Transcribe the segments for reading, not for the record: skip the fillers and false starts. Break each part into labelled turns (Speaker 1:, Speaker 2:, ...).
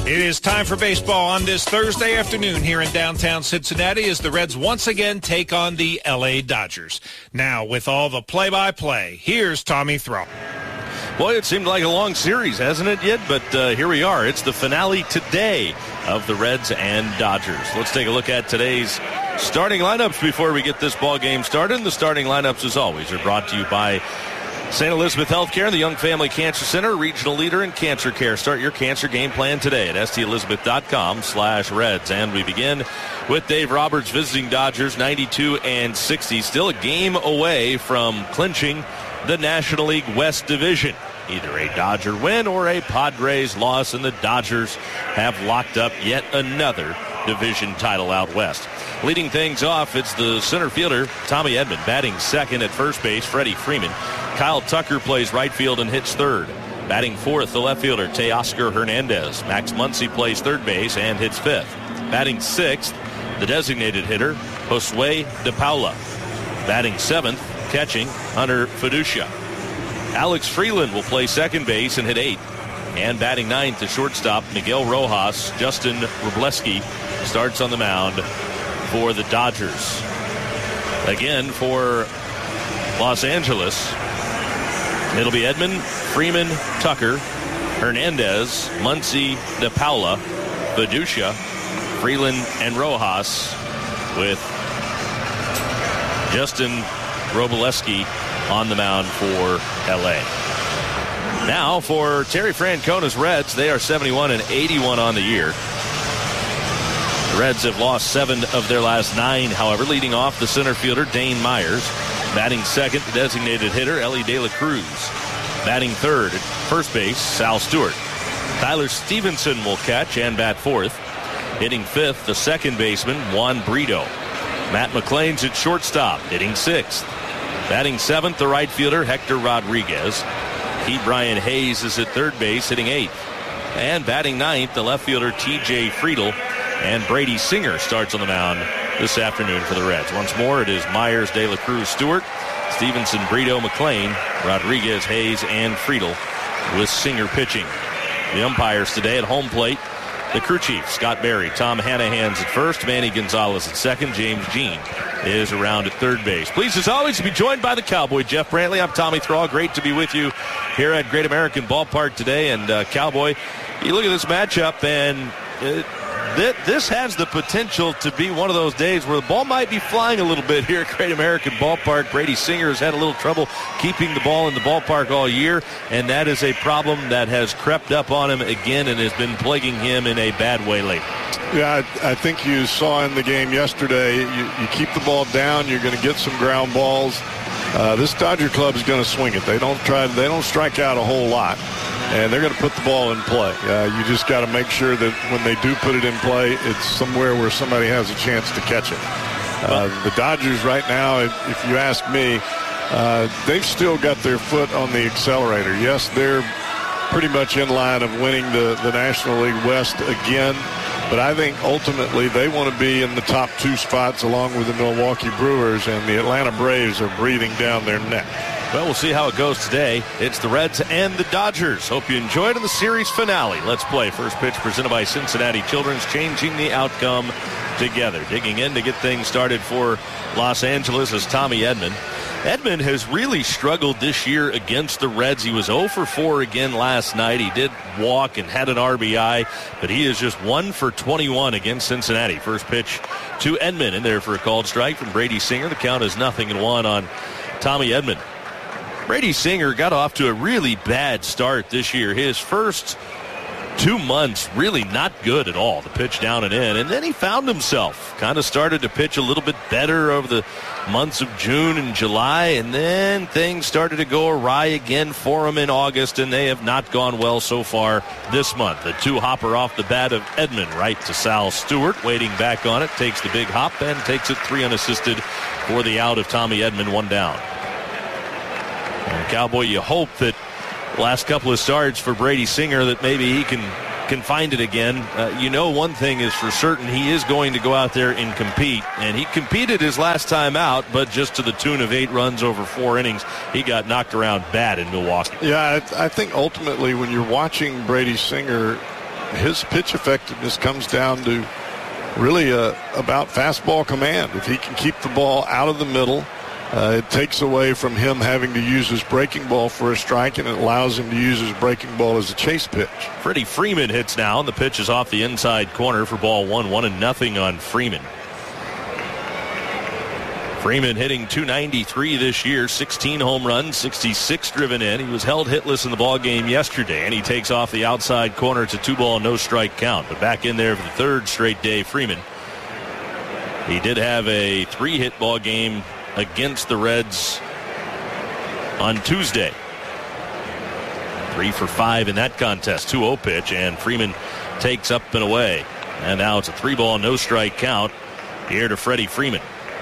Speaker 1: It is time for baseball on this Thursday afternoon here in downtown Cincinnati as the Reds once again take on the L.A. Dodgers. Now, with all the play-by-play, here's Tommy Thrall.
Speaker 2: Boy, it seemed like a long series, hasn't it yet? But here we are. It's the finale today of the Reds and Dodgers. Let's take a look at today's starting lineups before we get this ball game started. And the starting lineups, as always, are brought to you by St. Elizabeth Healthcare, the Young Family Cancer Center, regional leader in cancer care. Start your cancer game plan today at stelizabeth.com/Reds. And we begin with Dave Roberts visiting Dodgers, 92-60. Still a game away from clinching the National League West Division. Either a Dodger win or a Padres loss, and the Dodgers have locked up yet another division title out west. Leading things off, it's the center fielder, Tommy Edman. Batting second at first base, Freddie Freeman. Kyle Tucker plays right field and hits third. Batting fourth, the left fielder, Teoscar Hernandez. Max Muncy plays third base and hits fifth. Batting sixth, the designated hitter, Josue De Paula. Batting seventh, catching, Hunter Fiducia. Alex Freeland will play second base and hit eighth. And batting ninth, the shortstop, Miguel Rojas. Justin Wrobleski starts on the mound for the Dodgers. Again, for Los Angeles, it'll be Edman, Freeman, Tucker, Hernandez, Muncy, De Paula, Fiducia, Freeland, and Rojas, with Justin Wrobleski on the mound for L.A. Now for Terry Francona's Reds, they are 71-81 on the year. The Reds have lost 7 of their last 9, however. Leading off, the center fielder, Dane Myers. Batting second, the designated hitter, Ellie De La Cruz. Batting third, at first base, Sal Stewart. Tyler Stevenson will catch and bat fourth. Hitting fifth, the second baseman, Juan Brito. Matt McClain's at shortstop, hitting sixth. Batting seventh, the right fielder, Hector Rodriguez. Brian Hayes is at third base, hitting eighth. And batting ninth, the left fielder, T.J. Friedel. And Brady Singer starts on the mound this afternoon for the Reds. Once more, it is Myers, De La Cruz, Stewart, Stevenson, Brito, McClain, Rodriguez, Hayes, and Friedel, with Singer pitching. The umpires today at home plate, the crew chief, Scott Berry. Tom Hanahan's at first, Manny Gonzalez at second, James Jean is around at third base. Pleased as always to be joined by the Cowboy, Jeff Brantley. I'm Tommy Thrall. Great to be with you here at Great American Ballpark today. And Cowboy, you look at this matchup, and this has the potential to be one of those days where the ball might be flying a little bit here at Great American Ballpark. Brady Singer has had a little trouble keeping the ball in the ballpark all year, and that is a problem that has crept up on him again and has been plaguing him in a bad way lately.
Speaker 3: Yeah, I think you saw in the game yesterday, you keep the ball down, you're going to get some ground balls. This Dodger club is going to swing it. They don't strike out a whole lot, and they're going to put the ball in play. You just got to make sure that when they do put it in play, it's somewhere where somebody has a chance to catch it. The Dodgers right now, if you ask me, they've still got their foot on the accelerator. Yes, they're pretty much in line of winning the National League West again. But I think ultimately they want to be in the top 2 spots along with the Milwaukee Brewers, and the Atlanta Braves are breathing down their neck.
Speaker 2: Well, we'll see how it goes today. It's the Reds and the Dodgers. Hope you enjoyed the series finale. Let's play. First pitch presented by Cincinnati Children's, changing the outcome together. Digging in to get things started for Los Angeles is Tommy Edman. Edman has really struggled this year against the Reds. He was 0 for 4 again last night. He did walk and had an RBI, but he is just 1 for 21 against Cincinnati. First pitch to Edman, in there for a called strike from Brady Singer. The count is 0-1 on Tommy Edman. Brady Singer got off to a really bad start this year. His first 2 months really not good at all. The pitch down and in, and then he found himself. Kind of started to pitch a little bit better over the months of June and July, and then things started to go awry again for him in August, and they have not gone well so far this month. The 2-hopper off the bat of Edman, right to Sal Stewart, waiting back on it, takes the big hop and takes it 3 unassisted for the out of Tommy Edman, 1 down. And Cowboy, you hope that last couple of starts for Brady Singer that maybe he can find it again. One thing is for certain, he is going to go out there and compete, and he competed his last time out, but just to the tune of 8 runs over 4 innings. He got knocked around bad in Milwaukee.
Speaker 3: Yeah, I think ultimately when you're watching Brady Singer, his pitch effectiveness comes down to really about fastball command. If he can keep the ball out of the middle, it takes away from him having to use his breaking ball for a strike, and it allows him to use his breaking ball as a chase pitch.
Speaker 2: Freddie Freeman hits now, and the pitch is off the inside corner for ball 1. 1-0 on Freeman. Freeman hitting .293 this year, 16 home runs, 66 driven in. He was held hitless in the ball game yesterday, and he takes off the outside corner. It's a 2-ball, no-strike count. But back in there for the third straight day, Freeman. He did have a 3-hit ball game against the Reds on Tuesday. 3 for 5 in that contest. 2-0 pitch, and Freeman takes up and away. And now it's a 3-ball, no-strike count here to Freddie Freeman.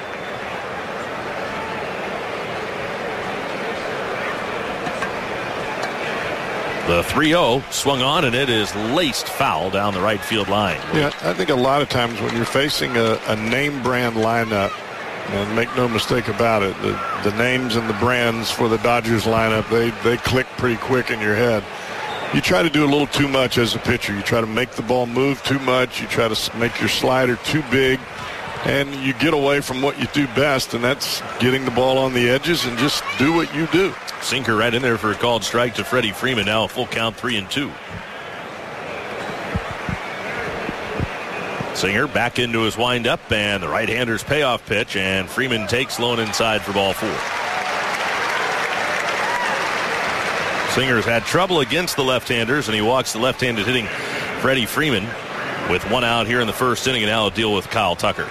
Speaker 2: The 3-0 swung on, and it is laced foul down the right field line.
Speaker 3: Yeah, I think a lot of times when you're facing a name brand lineup, and make no mistake about it, the names and the brands for the Dodgers lineup, they click pretty quick in your head. You try to do a little too much as a pitcher. You try to make the ball move too much. You try to make your slider too big, and you get away from what you do best, and that's getting the ball on the edges and just do what you do.
Speaker 2: Sinker right in there for a called strike to Freddie Freeman. Now a full count, 3-2. Singer back into his windup, and the right-hander's payoff pitch, and Freeman takes low and inside for ball 4. Singer's had trouble against the left-handers, and he walks the left-handed hitting Freddie Freeman with 1 out here in the first inning, and now he'll deal with Kyle Tucker.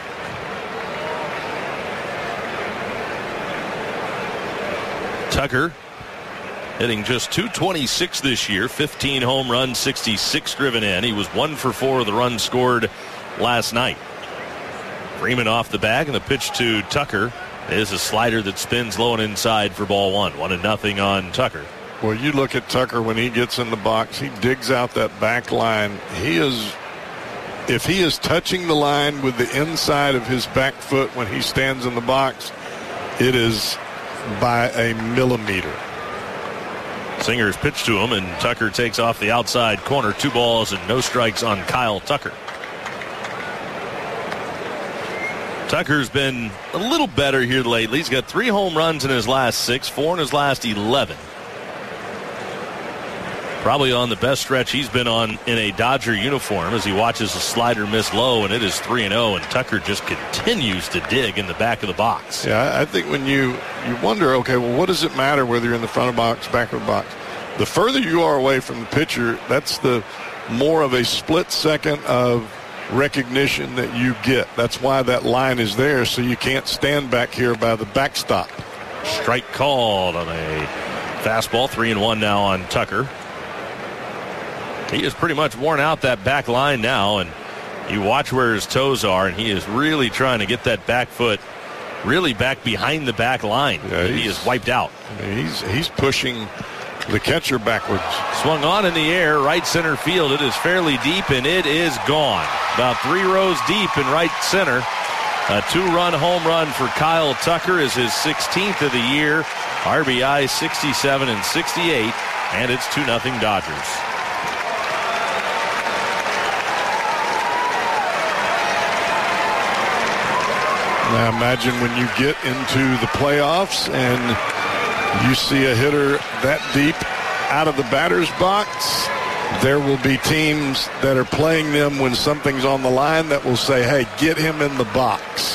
Speaker 2: Tucker hitting just .226 this year, 15 home runs, 66 driven in. He was 1 for 4 of the runs scored last night. Freeman off the bag, and the pitch to Tucker is a slider that spins low and inside for ball 1. 1-0 on Tucker.
Speaker 3: Well, you look at Tucker when he gets in the box, he digs out that back line. If he is touching the line with the inside of his back foot when he stands in the box, it is by a millimeter.
Speaker 2: Singer's pitch to him, and Tucker takes off the outside corner. 2 balls and no strikes on Kyle Tucker. Tucker's been a little better here lately. He's got 3 home runs in his last 6, 4 in his last 11. Probably on the best stretch he's been on in a Dodger uniform as he watches a slider miss low, and it is 3-0, and Tucker just continues to dig in the back of the box.
Speaker 3: Yeah, I think when you wonder, okay, well, what does it matter whether you're in the front of the box, back of the box? The further you are away from the pitcher, that's the more of a split second of recognition that you get. That's why that line is there, so you can't stand back here by the backstop.
Speaker 2: Strike called on a fastball. 3-1 now on Tucker. He is pretty much worn out that back line now, and you watch where his toes are, and he is really trying to get that back foot really back behind the back line. Yeah, he is wiped out.
Speaker 3: He's pushing the catcher backwards.
Speaker 2: Swung on in the air, right center field. It is fairly deep, and it is gone. About 3 rows deep in right center. A 2-run home run for Kyle Tucker is his 16th of the year. RBI 67 and 68, and it's 2-0 Dodgers.
Speaker 3: Now imagine when you get into the playoffs and you see a hitter that deep out of the batter's box, there will be teams that are playing them when something's on the line that will say, hey, get him in the box.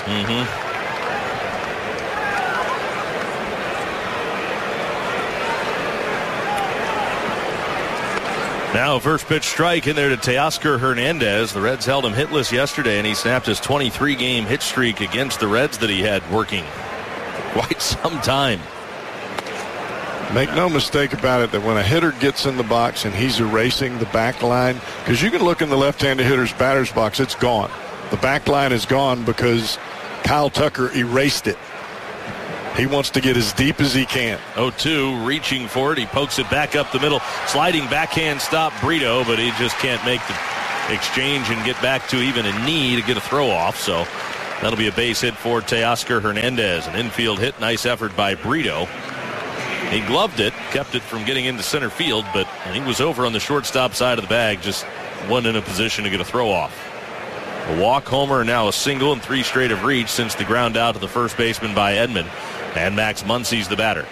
Speaker 2: Now first pitch strike in there to Teoscar Hernandez. The Reds held him hitless yesterday, and he snapped his 23-game hit streak against the Reds that he had working quite some time.
Speaker 3: Make no mistake about it that when a hitter gets in the box and he's erasing the back line, because you can look in the left-handed hitter's batter's box, it's gone. The back line is gone because Kyle Tucker erased it. He wants to get as deep as he can.
Speaker 2: 0-2, reaching for it. He pokes it back up the middle. Sliding backhand stop Brito, but he just can't make the exchange and get back to even a knee to get a throw off. So that'll be a base hit for Teoscar Hernandez. An infield hit. Nice effort by Brito. He gloved it, kept it from getting into center field, but he was over on the shortstop side of the bag, just wasn't in a position to get a throw off. A walk, homer, and now a single, and 3 straight have reached since the ground out to the first baseman by Edman. And Max Muncy's the batter.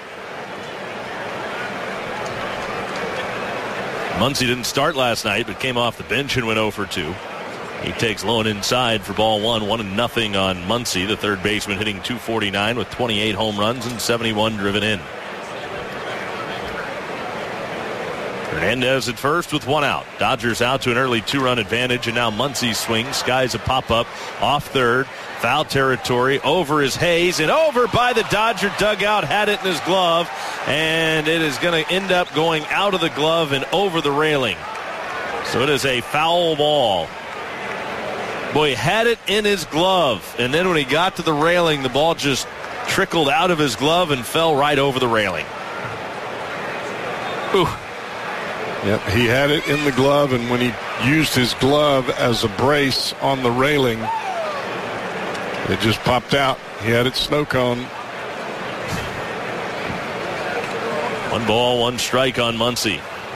Speaker 2: Muncy didn't start last night, but came off the bench and went 0 for 2. He takes low and inside for ball 1, 1-0 on Muncy, the third baseman, hitting .249 with 28 home runs and 71 driven in. Hernandez at first with 1 out. Dodgers out to an early 2-run advantage, and now Muncy swings, skies a pop-up off third. Foul territory, over is Hayes, and over by the Dodger dugout, had it in his glove, and it is going to end up going out of the glove and over the railing. So it is a foul ball. Boy, he had it in his glove, and then when he got to the railing, the ball just trickled out of his glove and fell right over the railing. Ooh.
Speaker 3: Yep, he had it in the glove, and when he used his glove as a brace on the railing, it just popped out. He had it snow cone.
Speaker 2: 1 ball, 1 strike on Muncy.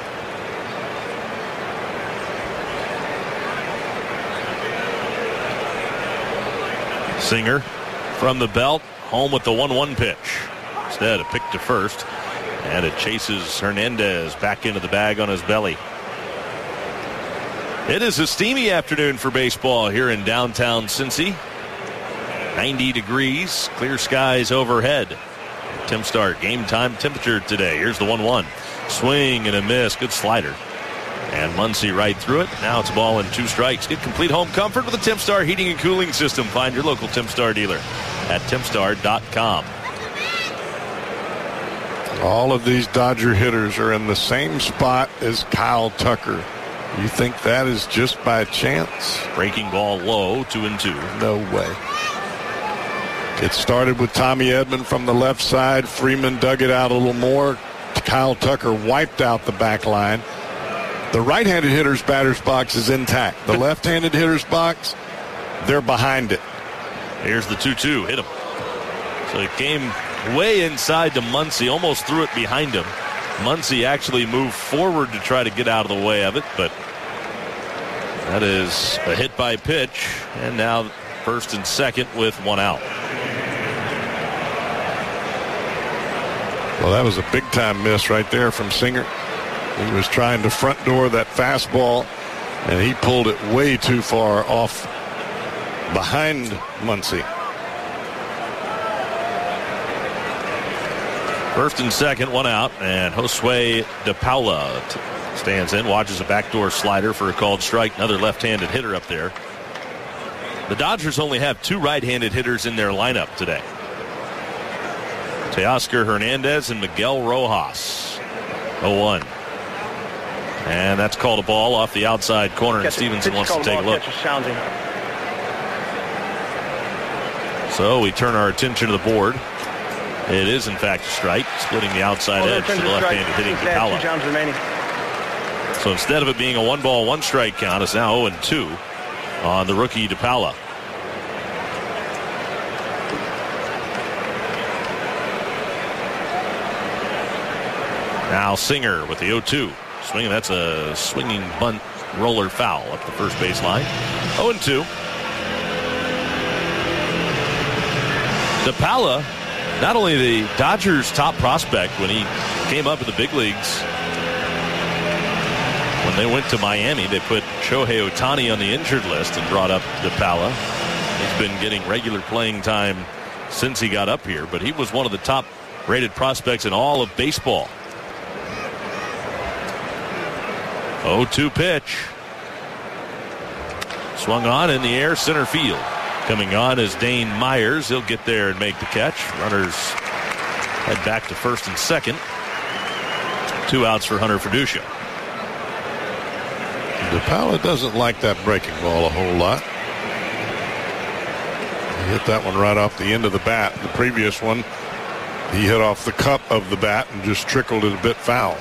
Speaker 2: Singer from the belt, home with the 1-1 pitch. Instead, a pick to first, and it chases Hernandez back into the bag on his belly. It is a steamy afternoon for baseball here in downtown Cincy. 90 degrees, clear skies overhead. Tim Star game time temperature today. Here's the 1-1. Swing and a miss. Good slider. And Muncy right through it. Now it's a ball and 2 strikes. Get complete home comfort with the Tim Star heating and cooling system. Find your local Tim Star dealer at timstar.com.
Speaker 3: All of these Dodger hitters are in the same spot as Kyle Tucker. You think that is just by chance?
Speaker 2: Breaking ball low, 2-2.
Speaker 3: No way. It started with Tommy Edman from the left side. Freeman dug it out a little more. Kyle Tucker wiped out the back line. The right-handed hitter's batter's box is intact. The left-handed hitter's box, they're behind it.
Speaker 2: Here's the 2-2. Hit him. So it came way inside to Muncy, almost threw it behind him. Muncy actually moved forward to try to get out of the way of it, but that is a hit by pitch, and now first and second with 1 out.
Speaker 3: Well, that was a big-time miss right there from Singer. He was trying to front door that fastball, and he pulled it way too far off behind Muncy.
Speaker 2: First and second, 1 out, and Josue DePaula stands in, watches a backdoor slider for a called strike. Another left-handed hitter up there. The Dodgers only have 2 right-handed hitters in their lineup today. Teoscar Hernandez and Miguel Rojas. 0-1. And that's called a ball off the outside corner, and Stevenson wants to take a look. So we turn our attention to the board. It is, in fact, a strike, splitting the outside edge to the left-handed hitting DePaula. So instead of it being a 1-ball, 1-strike count, it's now 0-2 on the rookie DePaula. Now Singer with the 0-2. Swinging, that's a swinging bunt roller foul up the first base line. 0-2. DePaula, not only the Dodgers' top prospect when he came up in the big leagues. When they went to Miami, they put Shohei Ohtani on the injured list and brought up DePaula. He's been getting regular playing time since he got up here, but he was one of the top-rated prospects in all of baseball. 0-2 pitch. Swung on in the air, center field. Coming on is Dane Myers. He'll get there and make the catch. Runners head back to first and second. 2 outs for Hunter Fiducia.
Speaker 3: DePaula doesn't like that breaking ball a whole lot. He hit that one right off the end of the bat. The previous one, he hit off the cup of the bat and just trickled it a bit foul.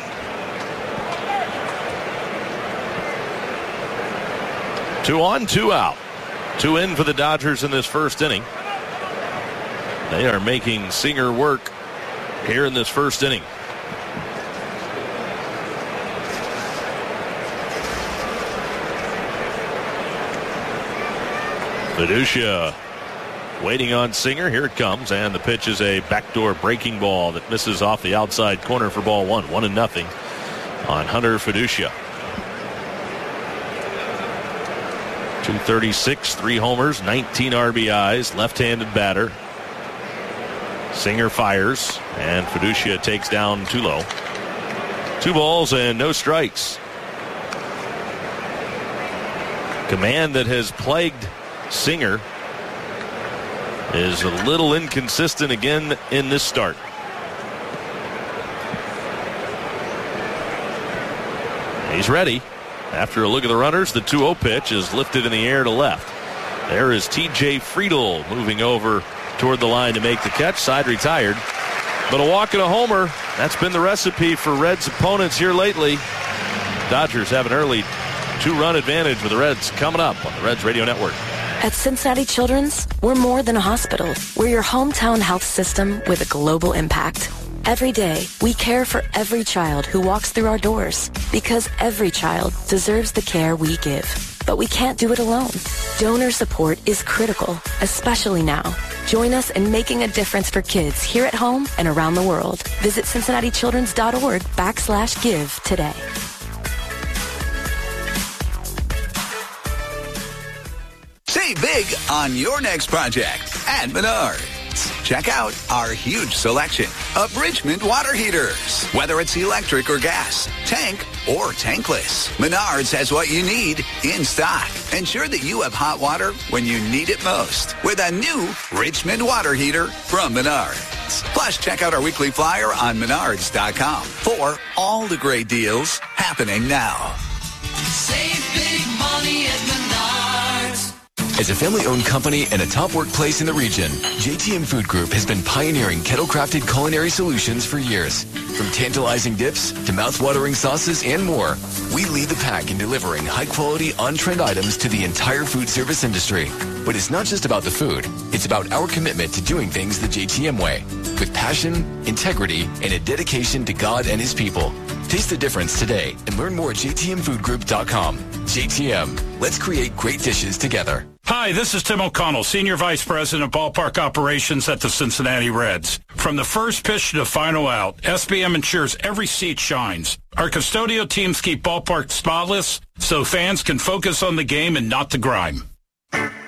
Speaker 2: 2 on, 2 out. 2 in for the Dodgers in this first inning. They are making Singer work here in this first inning. Fiducia waiting on Singer. Here it comes, and the pitch is a backdoor breaking ball that misses off the outside corner for ball one. 1-0 on Hunter Fiducia. 236, 3 homers, 19 RBIs, left-handed batter. Singer fires, and Fiducia takes down too low. 2 balls and no strikes. Command that has plagued Singer is a little inconsistent again in this start. He's ready. After a look at the runners, the 2-0 pitch is lifted in the air to left. There is T.J. Friedl moving over toward the line to make the catch. Side retired. But a walk and a homer, that's been the recipe for Reds opponents here lately. Dodgers have an early 2-run advantage with the Reds coming up on the Reds Radio Network.
Speaker 4: At Cincinnati Children's, we're more than a hospital. We're your hometown health system with a global impact. Every day, we care for every child who walks through our doors because every child deserves the care we give. But we can't do it alone. Donor support is critical, especially now. Join us in making a difference for kids here at home and around the world. Visit CincinnatiChildren's.org/give today.
Speaker 5: Save big on your next project at Menards. Check out our huge selection of Richmond water heaters. Whether it's electric or gas, tank or tankless, Menards has what you need in stock. Ensure that you have hot water when you need it most with a new Richmond water heater from Menards. Plus, check out our weekly flyer on Menards.com for all the great deals happening now.
Speaker 6: Save big money at Menards.
Speaker 7: As a family-owned company and a top workplace in the region, JTM Food Group has been pioneering kettle-crafted culinary solutions for years. From tantalizing dips to mouth-watering sauces and more, we lead the pack in delivering high-quality, on-trend items to the entire food service industry. But it's not just about the food. It's about our commitment to doing things the JTM way, with passion, integrity, and a dedication to God and His people. Taste the difference today and learn more at jtmfoodgroup.com. JTM, let's create great dishes together.
Speaker 8: Hi, this is Tim O'Connell, Senior Vice President of Ballpark Operations at the Cincinnati Reds. From the first pitch to the final out, SBM ensures every seat shines. Our custodial teams keep ballparks spotless so fans can focus on the game and not the grime.